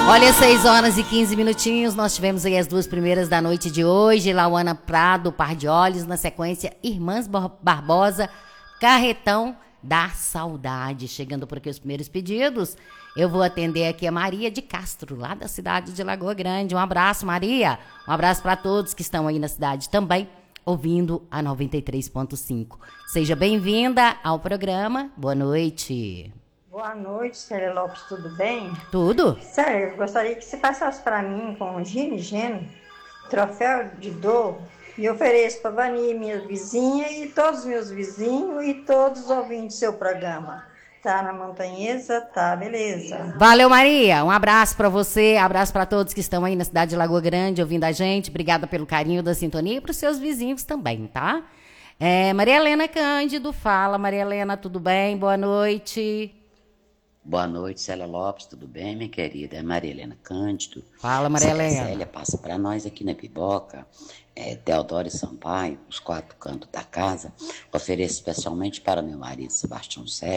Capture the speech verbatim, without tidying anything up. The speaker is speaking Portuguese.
Olha, seis horas e quinze minutinhos, nós tivemos aí as duas primeiras da noite de hoje, Lauana Prado, Par de Olhos, na sequência Irmãs Barbosa, Carretão da Saudade. Chegando por aqui os primeiros pedidos, eu vou atender aqui a Maria de Castro, lá da cidade de Lagoa Grande. Um abraço, Maria, um abraço para todos que estão aí na cidade também, ouvindo a noventa e três ponto cinco. Seja bem-vinda ao programa, boa noite. Boa noite, Célia Lopes, tudo bem? Tudo? Célia, eu gostaria que você passasse para mim com Gino e Geno, troféu de dor, e ofereço para Vani, minha vizinha, e todos os meus vizinhos e todos os ouvintes do seu programa. Tá na Montanhesa? Tá, beleza. Valeu, Maria. Um abraço para você, abraço para todos que estão aí na cidade de Lagoa Grande ouvindo a gente. Obrigada pelo carinho da sintonia e para os seus vizinhos também, tá? É, Maria Helena Cândido, fala, Maria Helena, tudo bem? Boa noite. Boa noite, Célia Lopes, tudo bem, minha querida? É Maria Helena Cândido. Fala, Maria Helena. Célia passa para nós aqui na Piboca, é, Teodoro e Sampaio, os quatro cantos da casa. Ofereço especialmente para meu marido Sebastião Sérgio.